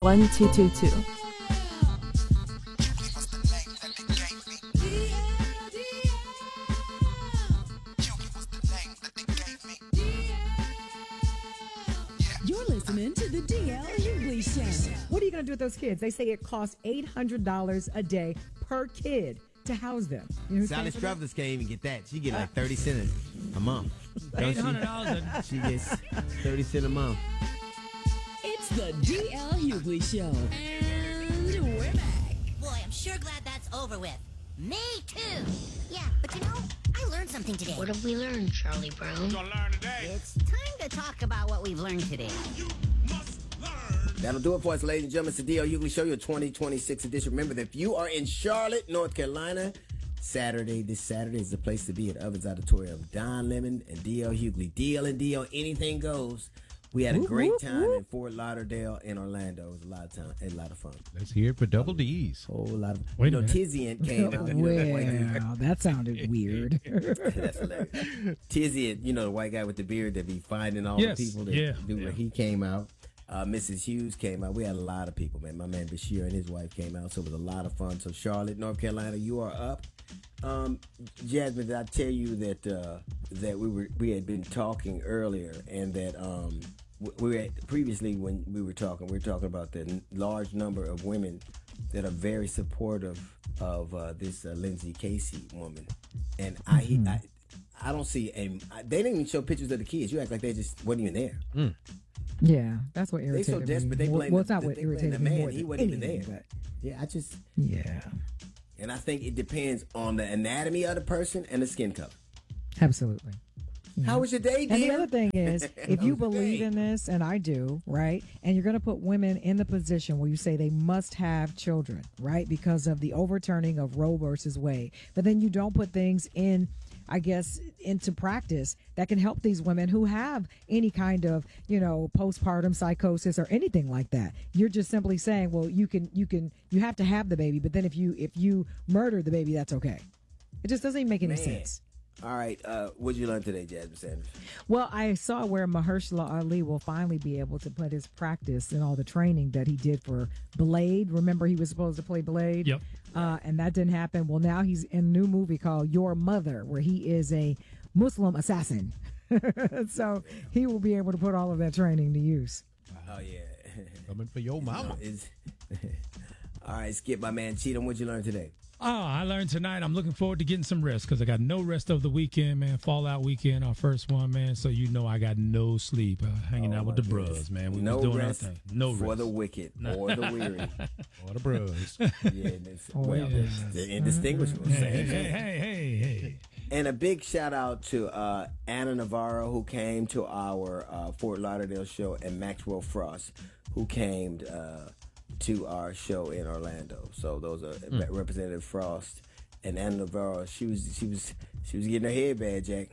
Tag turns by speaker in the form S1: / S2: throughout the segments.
S1: 1222.
S2: You're listening to the DL Hughley Show.
S3: What are you going to do with those kids? They say it costs $800 a day per kid to house them. You know
S4: Sally Struthers can't even get that. She get like 30 cents a month.
S5: $800.
S4: She gets 30 cents a month.
S2: It's the DL Hughley Show. And we're back.
S6: Boy, I'm sure glad that's over with. Me too. Yeah, but you know, I learned something today.
S7: What have we learned, Charlie Brown?
S8: Gonna learn today.
S6: It's time to talk about what we've learned today.
S8: You must learn.
S4: That'll do it for us, ladies and gentlemen. It's the D.L. Hughley Show, your 2026 edition. Remember that if you are in Charlotte, North Carolina, this Saturday is the place to be at Ovens Auditorium. Don Lemon and D.L. Hughley. D.L. and D.L. Anything goes. We had a great time in Fort Lauderdale and Orlando. It was a lot of time and a lot of fun.
S5: Let's hear it for Double D's.
S4: Whole lot of.
S5: Wait a minute.
S4: Tizian came out.
S3: Well, that sounded weird.
S4: That's hilarious. Tizian, the white guy with the beard that be finding all the people that do where he came out. Mrs. Hughes came out. We had a lot of people, man. My man Bashir and his wife came out, so it was a lot of fun. So Charlotte, North Carolina, you are up. Jasmine, did I tell you that we had been talking earlier, and that previously when we were talking about the large number of women that are very supportive of this Lindsay Casey woman, and I don't see they didn't even show pictures of the kids. You act like they just wasn't even there.
S3: Yeah, that's what irritated
S4: me. They so desperate. They blame
S3: well, it's not what irritated me more.
S4: He wasn't even there.
S3: But
S4: yeah,
S3: yeah.
S4: And I think it depends on the anatomy of the person and the skin color.
S3: Absolutely. Yeah.
S4: How was your day, dear?
S3: And the other thing is, if you believe in this, and I do, right, and you're going to put women in the position where you say they must have children, right, because of the overturning of Roe versus Wade, but then you don't put things in, I guess, into practice that can help these women who have any kind of, postpartum psychosis or anything like that. You're just simply saying, well, you have to have the baby, but then if you murder the baby, that's okay. It just doesn't even make any sense.
S4: All right, what did you learn today, Jasmine Sanders?
S3: Well, I saw where Mahershala Ali will finally be able to put his practice and all the training that he did for Blade. Remember, he was supposed to play Blade?
S5: Yep.
S3: And that didn't happen. Well, now he's in a new movie called Your Mother, where he is a Muslim assassin. So he will be able to put all of that training to use.
S4: Oh, yeah.
S5: Coming for your mama.
S4: All right, Skip, my man Cheatham, what'd you learn today?
S9: I learned tonight. I'm looking forward to getting some rest because I got no rest of the weekend, man. Fallout weekend, our first one, man. So I got no sleep. Hanging out with the bros, man. We was doing our thing. No rest
S4: for the wicked or the weary
S5: or the bros.
S4: They're indistinguishable.
S9: Hey.
S4: And a big shout out to Anna Navarro, who came to our Fort Lauderdale show, and Maxwell Frost, who came to our show in Orlando. So those are Representative Frost and Anna Navarro. She was getting her head bad, Jack.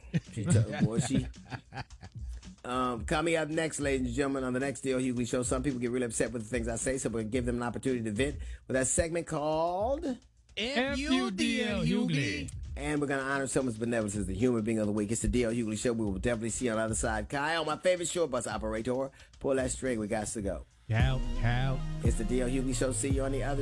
S4: Coming up next, ladies and gentlemen, on the next D.L. Hughley Show, some people get really upset with the things I say, so we're going to give them an opportunity to vent with that segment called
S9: FUDL Hughley.
S4: And we're going to honor someone's benevolence as the human being of the week. It's the D.L. Hughley Show. We will definitely see you on the other side. Kyle, my favorite short bus operator, pull that string. We got to go.
S5: Cow.
S4: It's the D.L. Hughley Show. See you on the other